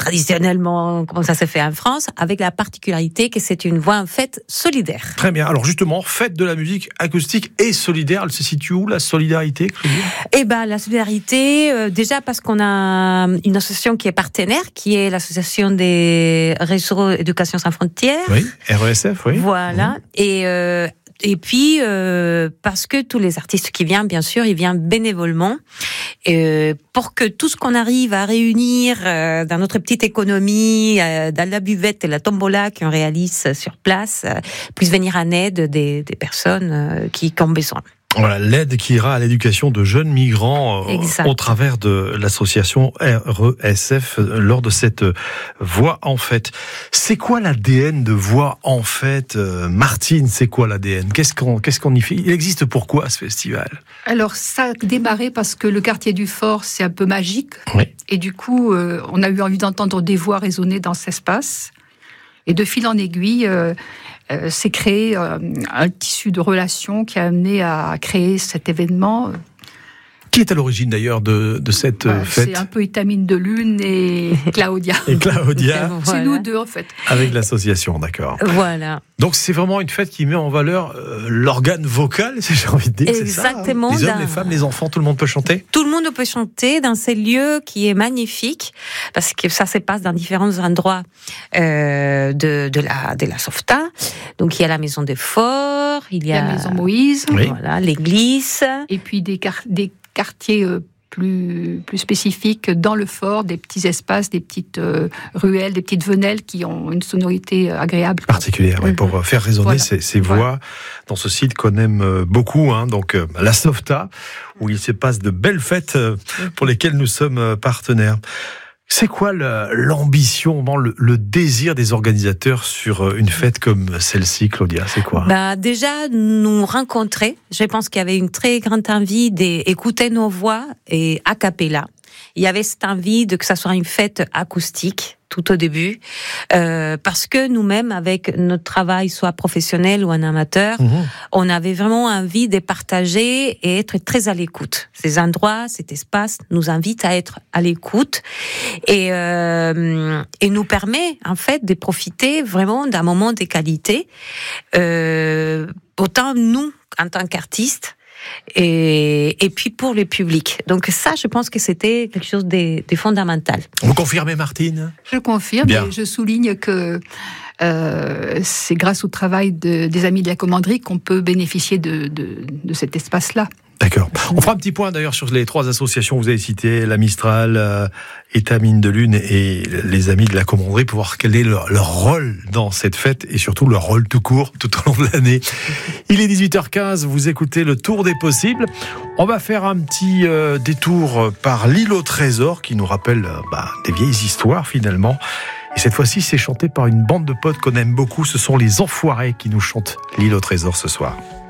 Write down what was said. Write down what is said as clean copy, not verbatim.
traditionnellement, comment ça se fait en France, avec la particularité que c'est une voix en fait solidaire. Très bien. Alors justement, fête de la musique acoustique et solidaire, elle se situe où, la solidarité, Claudia ? Eh ben, la solidarité, déjà parce qu'on a une association qui est partenaire, qui est l'association des réseaux Éducation sans frontières. Oui, RESF, oui. Voilà. Et puis, parce que tous les artistes qui viennent, bien sûr, ils viennent bénévolement, pour que tout ce qu'on arrive à réunir dans notre petite économie, dans la buvette et la tombola qu'on réalise sur place, puisse venir en aide des personnes qui ont besoin. Voilà, l'aide qui ira à l'éducation de jeunes migrants au travers de l'association RESF lors de cette Voix en Fête. C'est quoi l'ADN de Voix en Fête, Martine? C'est quoi l'ADN? Qu'est-ce qu'on y fait? Il existe pourquoi ce festival? Alors ça a démarré parce que le quartier du Fort, c'est un peu magique. Oui. Et du coup, on a eu envie d'entendre des voix résonner dans cet espace. Et de fil en aiguille, s'est créé un tissu de relations qui a amené à créer cet événement. Qui est à l'origine d'ailleurs de cette fête? C'est un peu Étamine de Lune et Claudia. Et Claudia. Voilà. C'est nous deux en fait. Avec l'association, d'accord. Voilà. Donc c'est vraiment une fête qui met en valeur l'organe vocal, si j'ai envie de dire. Exactement. C'est ça, hein. Les hommes, les femmes, les enfants, tout le monde peut chanter? Tout le monde peut chanter dans ces lieux qui est magnifique, parce que ça se passe dans différents endroits de la Softa. Donc il y a la maison des Forts, il y a la maison Moïse, voilà, l'église. Et puis des quartiers plus spécifiques dans le fort, des petits espaces, des petites ruelles, des petites venelles qui ont une sonorité agréable. Particulière, oui, pour faire résonner ces voix dans ce site qu'on aime beaucoup, hein, donc la Softa, où il se passe de belles fêtes pour lesquelles nous sommes partenaires. C'est quoi l'ambition, le désir des organisateurs sur une fête comme celle-ci, Claudia? C'est quoi? Déjà, nous rencontrer. Je pense qu'il y avait une très grande envie d'écouter nos voix et a cappella. Il y avait cette envie que ça soit une fête acoustique tout au début, parce que nous-mêmes, avec notre travail, soit professionnel ou en amateur, on avait vraiment envie de partager et être très à l'écoute. Ces endroits, cet espace nous invite à être à l'écoute et nous permet en fait de profiter vraiment d'un moment de qualité, autant nous en tant qu'artistes, et puis pour le public. Donc ça, je pense que c'était quelque chose de fondamental. Vous confirmez, Martine? Je confirme. Et je souligne que c'est grâce au travail des Amis de la Commanderie qu'on peut bénéficier de cet espace-là. D'accord. On fera un petit point d'ailleurs sur les trois associations que vous avez citées, la Mistral, Étamine de Lune et les Amis de la Commanderie, pour voir quel est leur rôle dans cette fête et surtout leur rôle tout court tout au long de l'année. Il est 18h15, vous écoutez le Tour des possibles. On va faire un petit détour par l'île au trésor qui nous rappelle des vieilles histoires finalement. Et cette fois-ci, c'est chanté par une bande de potes qu'on aime beaucoup. Ce sont les Enfoirés qui nous chantent l'île au trésor ce soir.